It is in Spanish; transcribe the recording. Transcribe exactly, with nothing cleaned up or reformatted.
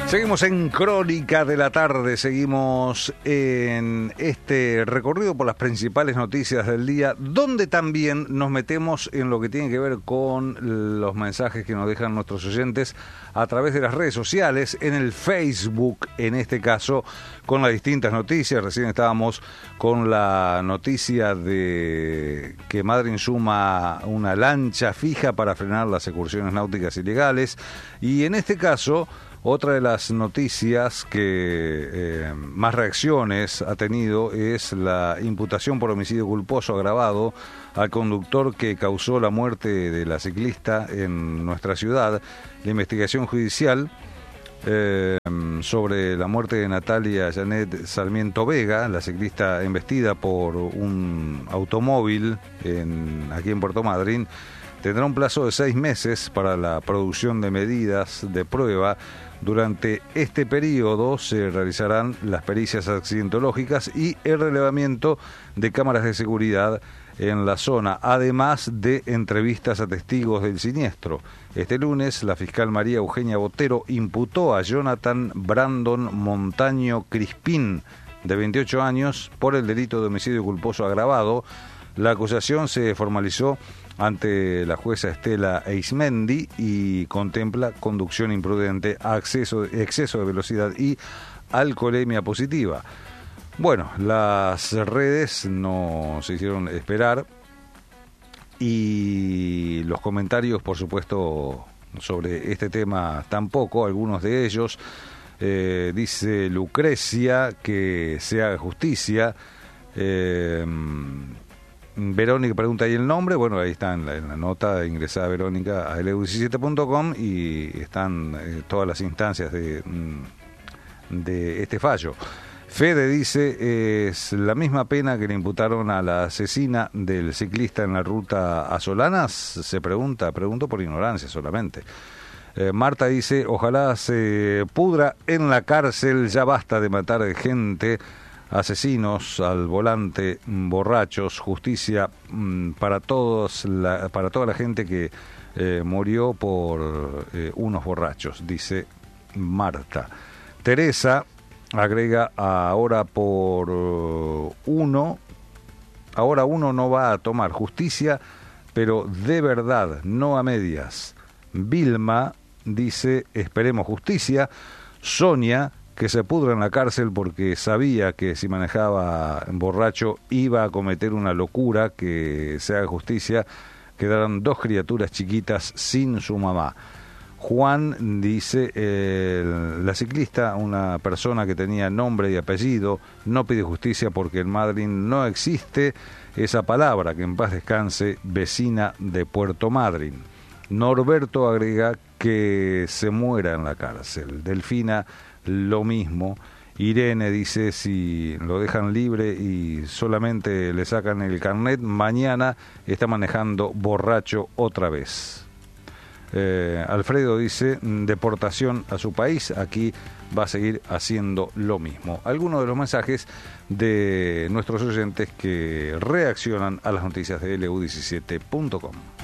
Seguimos en Crónica de la Tarde, seguimos en este recorrido por las principales noticias del día, donde también nos metemos en lo que tiene que ver con los mensajes que nos dejan nuestros oyentes a través de las redes sociales, en el Facebook, en este caso, con las distintas noticias. Recién estábamos con la noticia de que Madryn suma una lancha fija para frenar las excursiones náuticas ilegales, y en este caso, otra de las noticias que eh, más reacciones ha tenido es la imputación por homicidio culposo agravado al conductor que causó la muerte de la ciclista en nuestra ciudad. La investigación judicial eh, sobre la muerte de Natalia Janet Sarmiento Vega, la ciclista embestida por un automóvil en, aquí en Puerto Madryn, tendrá un plazo de seis meses para la producción de medidas de prueba. Durante este periodo se realizarán las pericias accidentológicas y el relevamiento de cámaras de seguridad en la zona, además de entrevistas a testigos del siniestro. Este lunes, la fiscal María Eugenia Botero imputó a Jonathan Brandon Montaño Crispín, de veintiocho años, por el delito de homicidio culposo agravado. La acusación se formalizó ante la jueza Estela Eismendi y contempla conducción imprudente, acceso, exceso de velocidad y alcoholemia positiva. Bueno, las redes no se hicieron esperar y los comentarios, por supuesto, sobre este tema tampoco. Algunos de ellos, eh, dice Lucrecia, que se haga justicia. Eh, Verónica pregunta ahí el nombre. Bueno, ahí está en la, en la nota, ingresada Verónica a L U diecisiete punto com y están eh, todas las instancias de, de este fallo. Fede dice, es la misma pena que le imputaron a la asesina del ciclista en la ruta a Solanas. Se pregunta, pregunto por ignorancia solamente. Eh, Marta dice, ojalá se pudra en la cárcel, ya basta de matar gente. Asesinos al volante, borrachos, justicia mmm, para todos, la, para toda la gente que eh, murió por eh, unos borrachos, dice Marta. Teresa agrega, ahora por uh, uno, ahora uno no va a tomar justicia, pero de verdad, no a medias. Vilma dice, esperemos justicia. Sonia, que se pudra en la cárcel porque sabía que si manejaba borracho iba a cometer una locura, que se haga justicia. Quedaron dos criaturas chiquitas sin su mamá. Juan dice, eh, la ciclista, una persona que tenía nombre y apellido, no pide justicia porque en Madryn no existe esa palabra, que en paz descanse, vecina de Puerto Madryn. Norberto agrega que se muera en la cárcel. Delfina, lo mismo. Irene dice, si lo dejan libre y solamente le sacan el carnet, mañana está manejando borracho otra vez. Eh, Alfredo dice, deportación a su país, aquí va a seguir haciendo lo mismo. Algunos de los mensajes de nuestros oyentes que reaccionan a las noticias de L U diecisiete punto com.